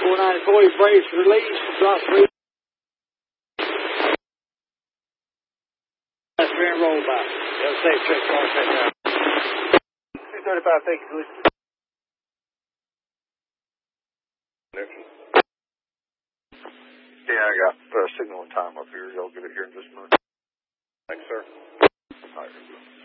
4940, brace, release, drop 3. That's being rolled by. Have a safe trip, call check out. 235, thank you, please. Yeah, I got signal and time up here. Y'all get it here in just a minute. Thanks, sir. All right.